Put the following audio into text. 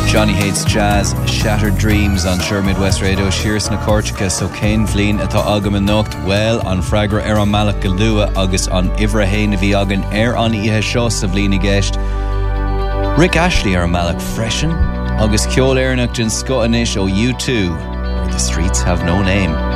Johnny Hates Jazz, Shattered Dreams on Sure Midwest Radio. Shears na Corsica, so Cain Vleen atá agam an nocht. Well, an Fragra an Malach Galua agus an Ivra Hain vi agan an ihe seo sa Vleen I gest. Rick Ashley an Malach Freshen agus Ceol Ernacht in Scottish o U2, where the streets have no name.